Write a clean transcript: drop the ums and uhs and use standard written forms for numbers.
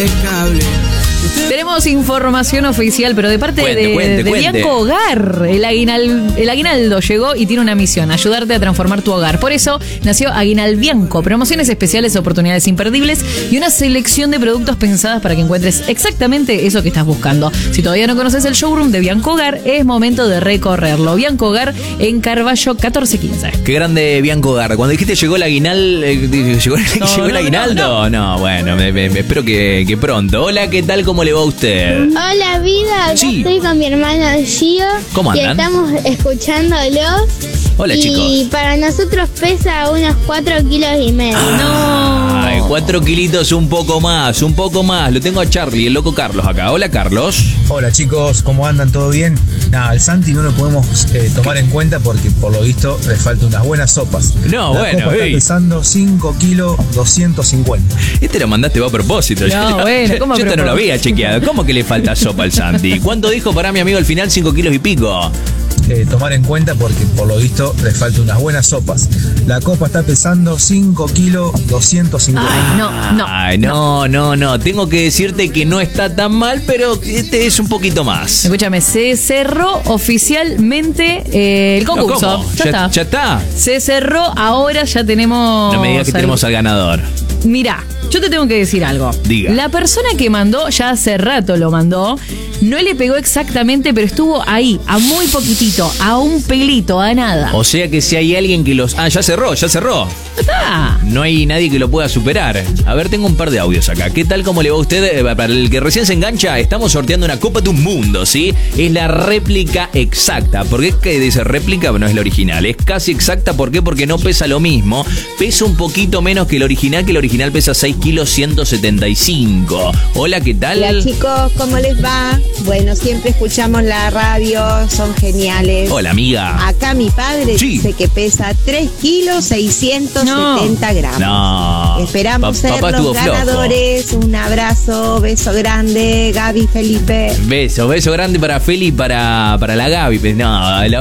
Tenemos información oficial, pero de parte de Bianco Hogar. El aguinaldo llegó y tiene una misión: ayudarte a transformar tu hogar. Por eso nació Aguinal Bianco. Promociones especiales, oportunidades imperdibles y una selección de productos pensadas para que encuentres exactamente eso que estás buscando. Si todavía no conoces el showroom de Bianco Hogar, es momento de recorrerlo. Bianco Hogar en Carballo 1415. Qué grande Bianco Hogar. Cuando dijiste llegó el aguinaldo, ¿llegó el aguinaldo? No, bueno, espero que pronto. Hola, ¿qué tal? ¿Cómo le va a usted? Hola, vida. Acá estoy con mi hermano Gio. ¿Cómo andan? Y estamos escuchándolos. Hola, chicos. Y para nosotros pesa unos 4,5 kilos. Ay, 4 kilitos, un poco más. Lo tengo a Charlie, el loco Carlos acá. Hola, Carlos. Hola, chicos, ¿cómo andan? ¿Todo bien? Nada, al Santi no lo podemos tomar en cuenta porque por lo visto le faltan unas buenas sopas. No, la bueno, copa está pesando 5 kilos 250. Lo mandaste vos a propósito. No, bueno, ¿cómo yo no lo había chequeado. ¿Cómo que le falta sopa al Santi? ¿Cuánto dijo para mi amigo al final? 5 kilos y pico. Tomar en cuenta porque por lo visto le faltan unas buenas sopas. La copa está pesando 5 kilos 250. Ay, no. Tengo que decirte que no está tan mal, pero este es un poquito más. Escúchame, se cerró oficialmente el concurso. ¿Cómo? Ya está. Se cerró, ahora ya tenemos... No me digas que tenemos al ganador. Mirá, yo te tengo que decir algo. Diga. La persona que mandó, ya hace rato lo mandó, no le pegó exactamente, pero estuvo ahí, a muy poquitito, a un pelito, a nada. O sea que si hay alguien que los... ya cerró. Está. No hay nadie que lo pueda superar. A ver, tengo un par de audios acá. ¿Qué tal? ¿Cómo le va a usted? Para el que recién se engancha, estamos sorteando una Copa de un Mundo, ¿sí? Es la réplica exacta. ¿Por qué es que dice réplica? No es la original. Es casi exacta. ¿Por qué? Porque no pesa lo mismo. Pesa un poquito menos que el original pesa 6 kilos 175. Hola, ¿qué tal? Hola, chicos, ¿cómo les va? Bueno, siempre escuchamos la radio, son geniales. Hola, amiga. Acá mi padre dice que pesa 3 kilos 670 gramos. No. Esperamos ser los ganadores. Flojo. Un abrazo, beso grande, Gaby, Felipe. Beso grande para Feli y para la Gaby. No,